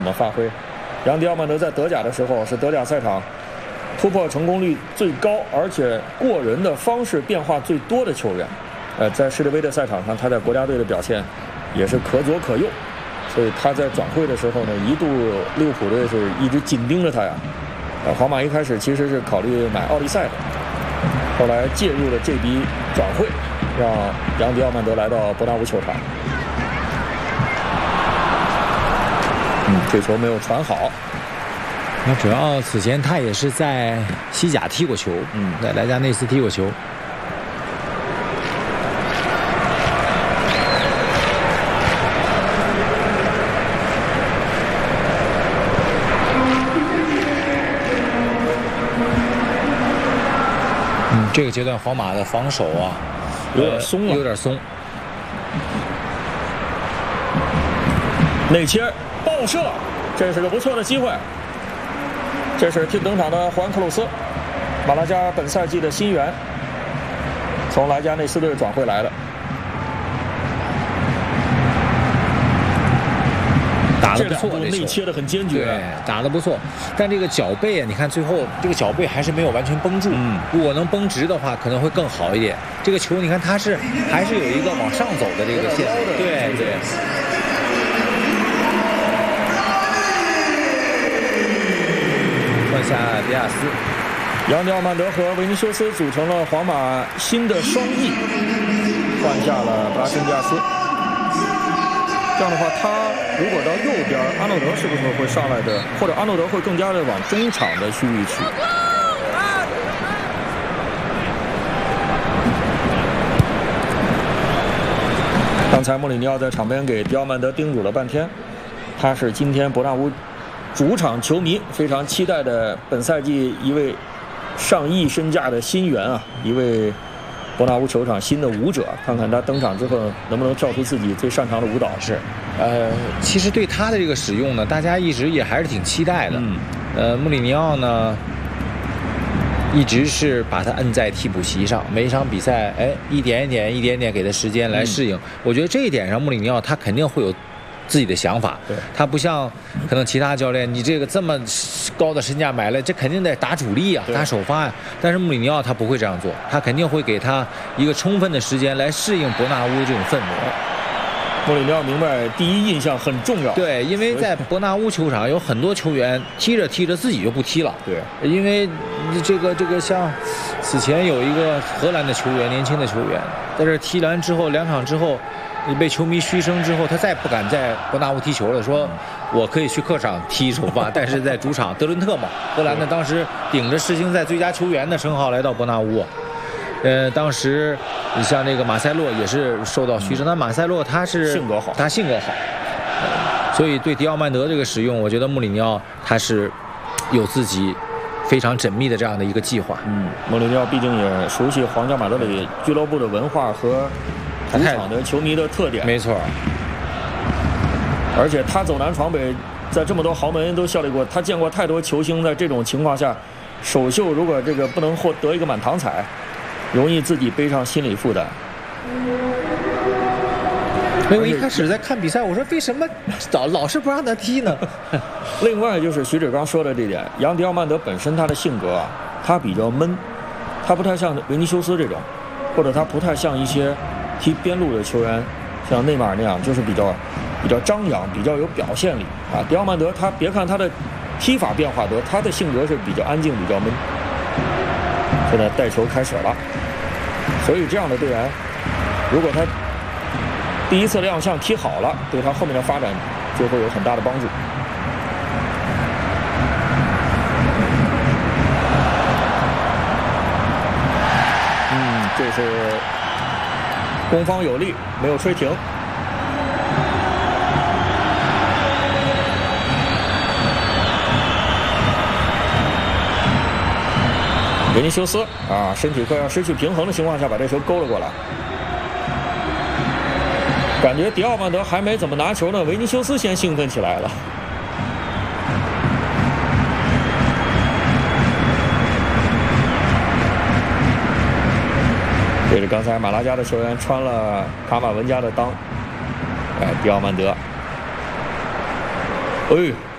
的发挥。杨迪奥曼德在德甲的时候是德甲赛场突破成功率最高，而且过人的方式变化最多的球员。在世界杯的赛场上，他在国家队的表现也是可左可右，所以他在转会的时候呢，一度利物浦队是一直紧盯着他呀。皇马一开始其实是考虑买奥利赛的，后来介入了这笔转会，让杨迪奥曼德来到伯纳乌球场。这球没有传好。 那主要此前他也是在西甲踢过球，在莱加内斯踢过球。这个阶段皇马的防守啊， 有点松了， 有点松。 内切爆射，这是个不错的机会。这是替补登场的胡安克鲁斯，马拉加本赛季的新援，从莱加内斯队转会来的。 打得不错， 内切的很坚决， 对，打得不错。但这个脚背啊，你看最后这个脚背还是没有完全绷住。如果能绷直的话，可能会更好一点。这个球你看它是还是有一个往上走的这个线，对对。换下迪亚斯， 杨迪奥曼德和维尼修斯组成了皇马新的双翼，换下了布拉辛迪亚斯。这样的话，他如果到右边，阿诺德是不是会上来的？或者阿诺德会更加的往中场的区域去？刚才穆里尼奥在场边给迪奥曼德叮嘱了半天，他是今天伯纳乌主场球迷非常期待的本赛季一位上亿身价的新援啊，一位伯纳乌球场新的舞者，看看他登场之后能不能跳出自己最擅长的舞蹈。 是，其实对他的这个使用呢，大家一直也还是挺期待的。穆里尼奥呢，一直是把他摁在替补席上，每一场比赛，一点一点给他时间来适应。我觉得这一点上，穆里尼奥他肯定会有自己的想法。他不像可能其他教练，你这个这么高的身价买来，这肯定得打主力啊，打首发呀。但是穆里尼奥他不会这样做，他肯定会给他一个充分的时间来适应伯纳乌这种氛围。 穆里尼奥明白第一印象很重要。 对，因为在伯纳乌球场有很多球员踢着踢着自己就不踢了。 对， 因为这个像此前有一个荷兰的球员，年轻的球员在这踢完之后2场之后，被球迷嘘声之后，他再不敢在伯纳乌踢球了，说我可以去客场踢首发，但是在主场德伦特嘛，荷兰呢当时顶着世青赛最佳球员的称号来到伯纳乌。当时你像这个马塞洛也是受到嘘声，但马塞洛他是性格好， 他性格好，所以对迪奥曼德这个使用，我觉得穆里尼奥他是有自己非常缜密的这样的一个计划。 穆里尼奥毕竟也熟悉皇家马德里俱乐部的文化和主场的球迷的特点。 没错， 而且他走南闯北，在这么多豪门都效力过，他见过太多球星在这种情况下，首秀如果这个不能获得一个满堂彩，容易自己背上心理负担。 我一开始在看比赛，我说为什么老是不让他踢呢？ 另外就是徐志刚说的这点，杨迪奥曼德本身他的性格啊，他比较闷，他不太像维尼修斯这种，或者他不太像一些踢边路的球员，像内马尔那样，就是比较张扬，比较有表现力啊。迪奥曼德他别看他的踢法变化多，他的性格是比较安静，比较闷。现在带球开始了，所以这样的队员，如果他第一次亮相踢好了，对他后面的发展就会有很大的帮助。这是攻方有力，没有吹停。维尼修斯啊，身体快要失去平衡的情况下，把这球勾了过来。感觉迪奥曼德还没怎么拿球呢，维尼修斯先兴奋起来了。这是刚才马拉加的球员穿了卡马文加的裆，迪奥曼德，